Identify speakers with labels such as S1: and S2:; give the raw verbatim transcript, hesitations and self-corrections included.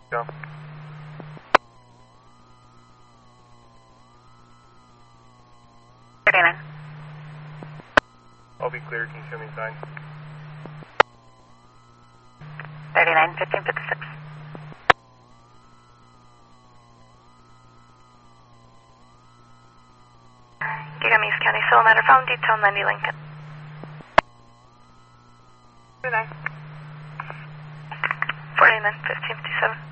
S1: Go.
S2: thirty-nine.
S1: I'll be clear, consuming sign.
S2: thirty-nine, fifteen fifty-six. Gigam East County, Civil Matter found, detail ninety Lincoln.
S3: forty-nine.
S2: forty-nine, fifteen fifty-seven.